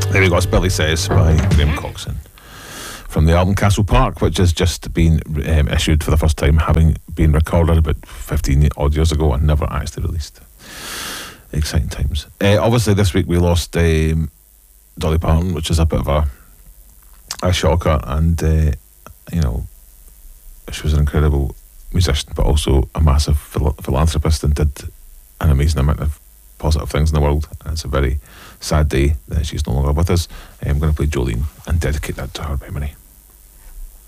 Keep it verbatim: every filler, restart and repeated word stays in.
There we go, it's Billy Says by Graham Coxon from the album Castle Park, which has just been um, issued for the first time, having been recorded about fifteen odd years ago and never actually released. Exciting times. Uh, obviously this week we lost um, Dolly Parton, which is a bit of a a shocker, and uh, you know, she was an incredible musician but also a massive phil- philanthropist and did an amazing amount of positive things in the world, and it's a very sad day that she's no longer with us. I'm going to play Jolene and dedicate that to her memory.